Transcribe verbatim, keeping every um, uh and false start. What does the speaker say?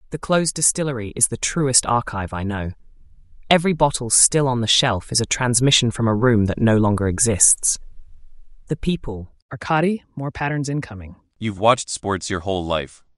The closed distillery is the truest archive I know. Every bottle still on the shelf is a transmission from a room that no longer exists. The people. Arkady, more patterns incoming. You've watched sports your whole life.